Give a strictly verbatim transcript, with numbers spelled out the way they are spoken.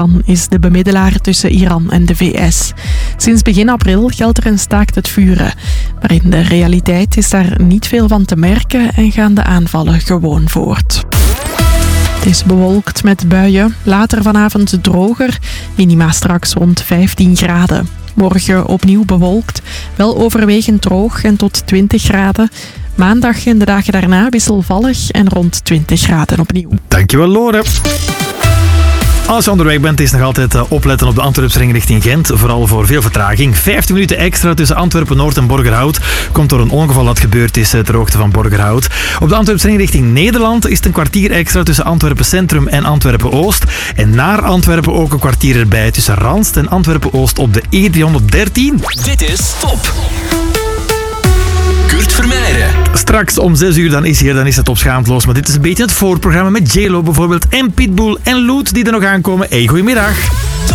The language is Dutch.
is de bemiddelaar tussen Iran en de V S. Sinds begin april geldt er een staakt het vuren. Maar in de realiteit is daar niet veel van te merken en gaan de aanvallen gewoon voort. Het is bewolkt met buien, later vanavond droger, minima straks rond vijftien graden. Morgen opnieuw bewolkt, wel overwegend droog en tot twintig graden. Maandag en de dagen daarna wisselvallig en rond twintig graden opnieuw. Dankjewel, Lore. Als je onderweg bent, is nog altijd opletten op de Antwerpsring richting Gent. Vooral voor veel vertraging. vijftien minuten extra tussen Antwerpen-Noord en Borgerhout. Komt door een ongeval dat gebeurd is ter hoogte van Borgerhout. Op de Antwerpsring richting Nederland is het een kwartier extra tussen Antwerpen-Centrum en Antwerpen-Oost. En naar Antwerpen ook een kwartier erbij tussen Ranst en Antwerpen-Oost op de E driehonderddertien. Dit is Top. Kurt Vermeijren. Straks om zes uur dan is hier, dan is het op Schaamteloos. Maar dit is een beetje het voorprogramma met J-Lo bijvoorbeeld en Pitbull en Loot die er nog aankomen. Hey, goedemiddag.